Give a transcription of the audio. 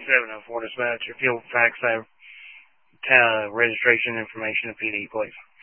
704 dispatch. If you'll fax that registration information to PD, please.